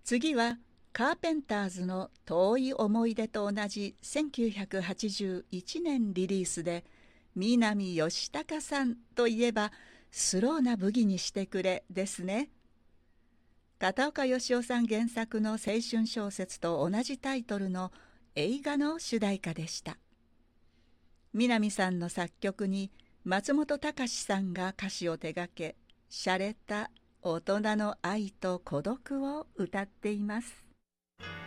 次はカーペンターズの遠い思い出と同じ1981年リリースで、南義孝さんといえばスローなブギにしてくれですね。片岡義雄さん原作の青春小説と同じタイトルの映画の主題歌でした。南さんの作曲に松本隆さんが歌詞を手掛け、洒落た大人の愛と孤独を歌っています。